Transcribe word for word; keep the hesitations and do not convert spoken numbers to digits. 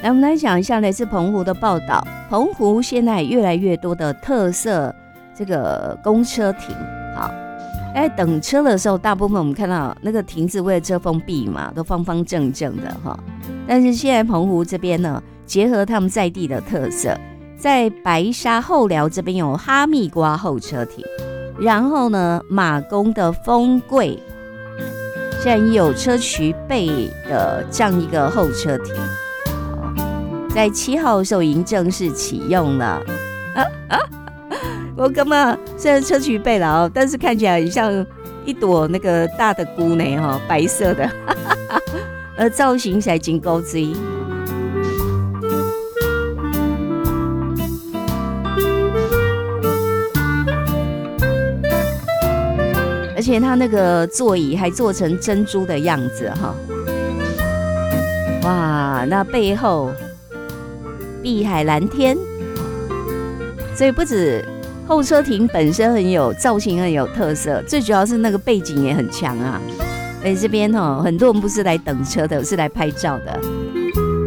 来，我们来讲一下来自澎湖的报道。澎湖现在越来越多的特色这个公车亭，好，在等车的时候，大部分我们看到那个亭子为了遮风避雨嘛，都方方正正的哈。但是现在澎湖这边呢，结合他们在地的特色，在白沙后寮这边有哈密瓜候车亭，然后呢，马公的丰贵现在也有车渠贝的这样一个候车亭。在七号的时候已经正式启用了，啊啊、我根本虽然车渠贝了，但是看起来很像一朵那个大的菇呢，哈，白色的，而造型才真高追。而且它那个座椅还做成珍珠的样子，哈，哇，那背后碧海蓝天，所以不止候车亭本身很有造型，很有特色，最主要是那个背景也很强啊。而且这边哦，很多人不是来等车的，是来拍照的。